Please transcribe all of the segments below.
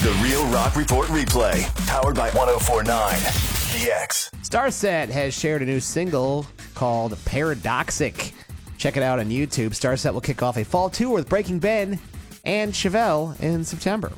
The Real Rock Report replay, powered by 104.9 The X. Starset has shared a new single called Paradoxic. Check it out on YouTube. Starset will kick off a fall tour with Breaking Ben and Chevelle in September.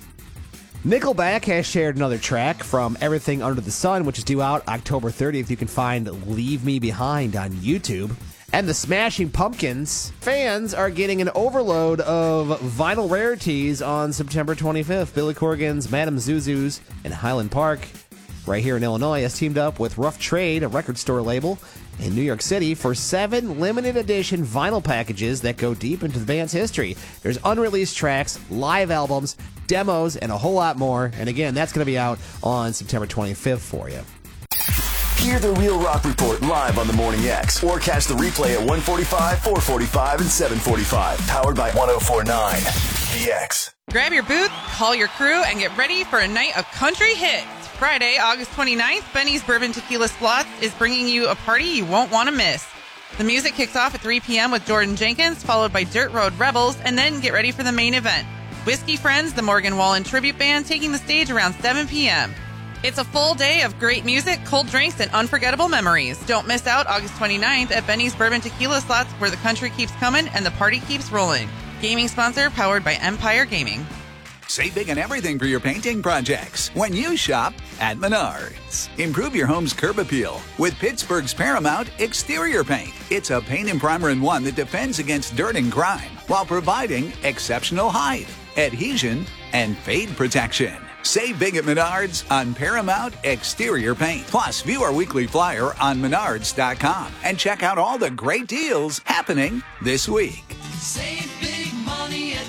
Nickelback has shared another track from Everything Under the Sun, which is due out October 30th. You can find Leave Me Behind on YouTube. And the Smashing Pumpkins fans are getting an overload of vinyl rarities on September 25th. Billy Corgan's Madame Zuzu's in Highland Park, right here in Illinois, has teamed up with Rough Trade, a record store label in New York City, for 7 limited edition vinyl packages that go deep into the band's history. There's unreleased tracks, live albums, demos, and a whole lot more. And again, that's going to be out on September 25th for you. Hear the Real Rock Report live on the Morning X, or catch the replay at 1:45, 4:45, and 7:45. Powered by 104.9 The X. Grab your booth, call your crew, and get ready for a night of country hits. Friday, August 29th, Benny's Bourbon Tequila Slots is bringing you a party you won't want to miss. The music kicks off at 3 p.m. with Jordan Jenkins, followed by Dirt Road Rebels, and then get ready for the main event. Whiskey Friends, the Morgan Wallen tribute band, taking the stage around 7 p.m. It's a full day of great music, cold drinks, and unforgettable memories. Don't miss out August 29th at Benny's Bourbon Tequila Slots, where the country keeps coming and the party keeps rolling. Gaming sponsor powered by Empire Gaming. Save big on everything for your painting projects when you shop at Menards. Improve your home's curb appeal with Pittsburgh's Paramount Exterior Paint. It's a paint and primer in one that defends against dirt and grime while providing exceptional height, adhesion, and fade protection. Save big at Menards on Paramount Exterior Paint. Plus, view our weekly flyer on Menards.com and check out all the great deals happening this week. Save big money at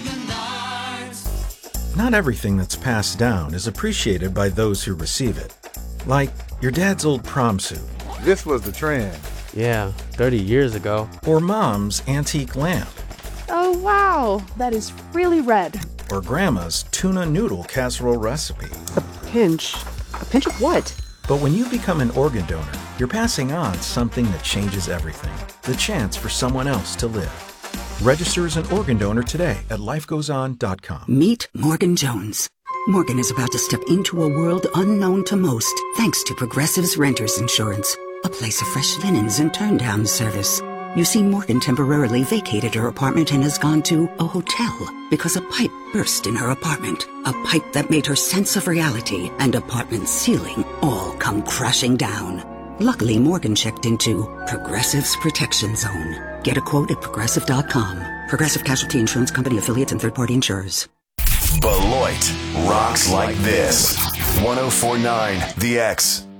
Menards. Not everything that's passed down is appreciated by those who receive it. Like your dad's old prom suit. This was the trend. Yeah, 30 years ago. Or mom's antique lamp. Oh, wow. That is really red. Or grandma's tuna noodle casserole recipe. A pinch. A pinch of what? But when you become an organ donor, you're passing on something that changes everything. The chance for someone else to live. Register as an organ donor today at lifegoeson.com. Meet Morgan Jones. Morgan is about to step into a world unknown to most, thanks to Progressive's Renters Insurance, a place of fresh linens and turn-down service. You see, Morgan temporarily vacated her apartment and has gone to a hotel because a pipe burst in her apartment. A pipe that made her sense of reality and apartment ceiling all come crashing down. Luckily, Morgan checked into Progressive's Protection Zone. Get a quote at Progressive.com. Progressive Casualty Insurance Company affiliates and third-party insurers. Beloit rocks like this. 104.9 The X.